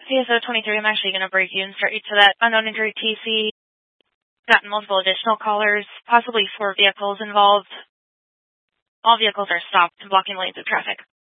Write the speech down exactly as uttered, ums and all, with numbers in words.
P S O twenty-three, I'm actually going to break you and start you to that unknown injury T C. Gotten multiple additional callers, possibly four vehicles involved. All vehicles are stopped and blocking lanes of traffic.